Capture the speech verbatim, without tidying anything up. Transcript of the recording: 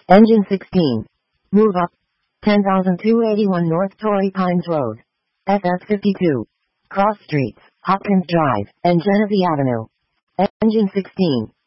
Engine sixteen. Move up. ten thousand two hundred eighty-one North Torrey Pines Road. F S fifty-two. Cross Streets, Hopkins Drive, and Genesee Avenue. Engine sixteen.